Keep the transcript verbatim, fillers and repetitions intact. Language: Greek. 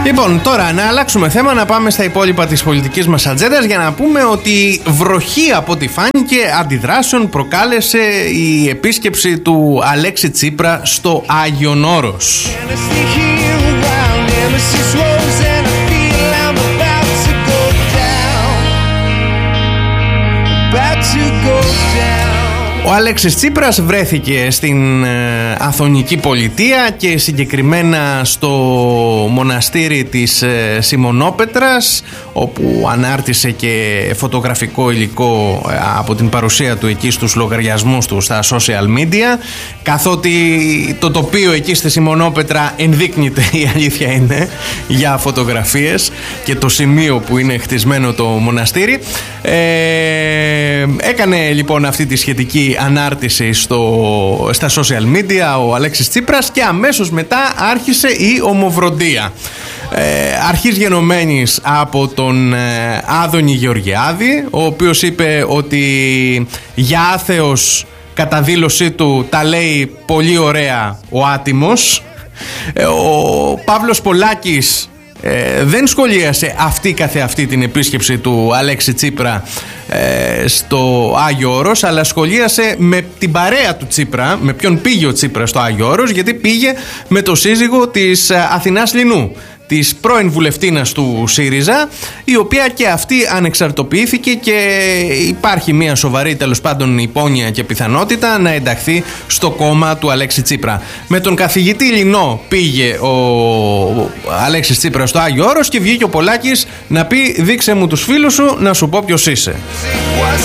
Λοιπόν, τώρα να αλλάξουμε θέμα, να πάμε στα υπόλοιπα της πολιτικής μας ατζέντας για να πούμε ότι βροχή, από ό,τι φάνηκε, αντιδράσεων προκάλεσε η επίσκεψη του Αλέξη Τσίπρα στο Άγιον Όρος. Ο Αλέξης Τσίπρας βρέθηκε στην ε, Αθωνική Πολιτεία και συγκεκριμένα στο μοναστήρι της ε, Σιμονόπετρας, όπου ανάρτησε και φωτογραφικό υλικό ε, από την παρουσία του εκεί στους λογαριασμούς του στα social media, καθότι το τοπίο εκεί στη Σιμονόπετρα ενδείκνυται, η αλήθεια είναι, για φωτογραφίες, και το σημείο που είναι χτισμένο το μοναστήρι. ε, έκανε λοιπόν αυτή τη σχετική ανάρτηση στο, στα social media ο Αλέξης Τσίπρας, και αμέσως μετά άρχισε η ομοβροντία. Ε, αρχής γενομένης από τον ε, Άδωνη Γεωργιάδη, ο οποίος είπε ότι για άθεος, κατά δήλωσή του, τα λέει πολύ ωραία ο άτιμος. ε, Ο Παύλος Πολάκης Ε, δεν σχολίασε αυτή καθεαυτή την επίσκεψη του Αλέξη Τσίπρα ε, στο Άγιο Όρος, αλλά σχολίασε με την παρέα του Τσίπρα, με ποιον πήγε ο Τσίπρα στο Άγιο Όρος, γιατί πήγε με το σύζυγο της Αθηνάς Λινού, της πρώην βουλευτίνας του ΣΥΡΙΖΑ, η οποία και αυτή ανεξαρτοποιήθηκε και υπάρχει μια σοβαρή, τέλος πάντων, υπόνοια και πιθανότητα να ενταχθεί στο κόμμα του Αλέξη Τσίπρα. Με τον καθηγητή Λινό πήγε ο Αλέξης Τσίπρας στο Άγιο Όρος και βγήκε ο Πολάκης να πει: δείξε μου τους φίλους σου, να σου πω ποιος είσαι.